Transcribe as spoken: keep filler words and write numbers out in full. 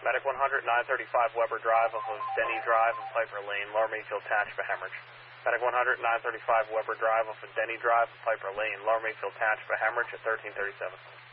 Medic one hundred, nine thirty-five Weber Drive off of Denny Drive and Piper Lane, Lower Mayfield Attach for hemorrhage. Medic one hundred, nine thirty-five Weber Drive off of Denny Drive and Piper Lane, Lower Mayfield Attach for hemorrhage at thirteen thirty-seven.